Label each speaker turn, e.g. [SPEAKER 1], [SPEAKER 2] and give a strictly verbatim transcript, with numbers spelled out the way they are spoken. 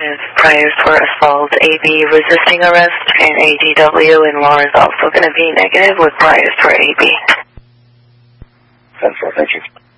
[SPEAKER 1] Is priors for assault, A B resisting arrest, and A D W in law is also going to be negative with priors for A B.
[SPEAKER 2] ten four, thank you.